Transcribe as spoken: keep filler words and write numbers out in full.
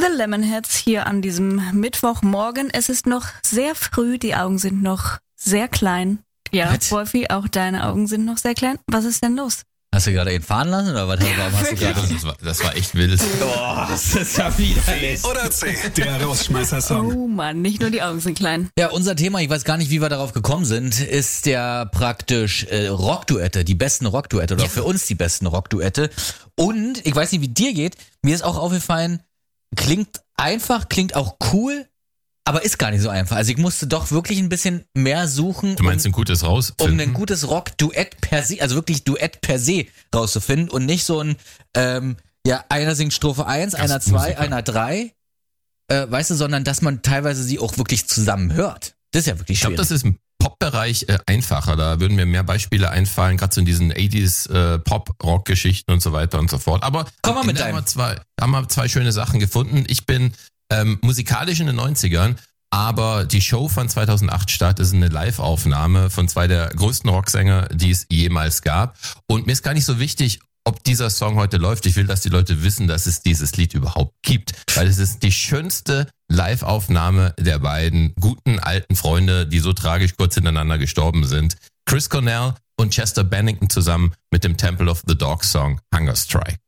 The Lemonheads hier an diesem Mittwochmorgen. Es ist noch sehr früh, die Augen sind noch sehr klein. Ja, Was? Wolfi, auch deine Augen sind noch sehr klein. Was ist denn los? Hast du gerade ihn fahren lassen oder was? Warum hast du gerade? Das war, das war echt wild. Boah, das ist ja widerlich. Oder C, der Rausschmeißer-Song. Oh Mann, nicht nur die Augen sind klein. Ja, unser Thema, ich weiß gar nicht, wie wir darauf gekommen sind, ist ja praktisch äh, Rockduette, die besten Rockduette oder Ja. für uns die besten Rockduette. Und ich weiß nicht, wie dir geht, mir ist auch aufgefallen, klingt einfach, klingt auch cool, aber ist gar nicht so einfach. Also ich musste doch wirklich ein bisschen mehr suchen, Du meinst um, ein gutes um rausfinden? ein gutes Rock-Duett per se, also wirklich Duett per se rauszufinden und nicht so ein, ähm, ja, einer singt Strophe eins, einer zwei, Musiker. einer drei, äh, weißt du, sondern dass man teilweise sie auch wirklich zusammen hört. Das ist ja wirklich Ich glaube, schwierig. das ist im Pop-Bereich äh, einfacher. Da würden mir mehr Beispiele einfallen, gerade so in diesen achtziger äh, Pop-Rock-Geschichten und so weiter und so fort. Aber Komm mal mit da haben deinem. wir zwei, haben wir zwei schöne Sachen gefunden. Ich bin ähm, musikalisch in den neunzigern, aber die Show fand zweitausendacht statt. Das ist eine Live-Aufnahme von zwei der größten Rocksänger, die es jemals gab. Und mir ist gar nicht so wichtig, ob dieser Song heute läuft. Ich will, dass die Leute wissen, dass es dieses Lied überhaupt gibt. Weil es ist die schönste Live-Aufnahme der beiden guten alten Freunde, die so tragisch kurz hintereinander gestorben sind. Chris Cornell und Chester Bennington zusammen mit dem Temple of the Dog Song Hunger Strike.